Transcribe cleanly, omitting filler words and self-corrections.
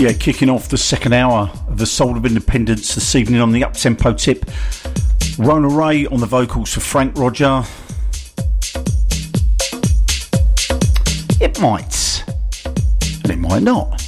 Yeah, kicking off the second hour of the Soul of Independence this evening on the up-tempo tip. Rona Ray on the vocals for Frank Roger. It might, and it might not.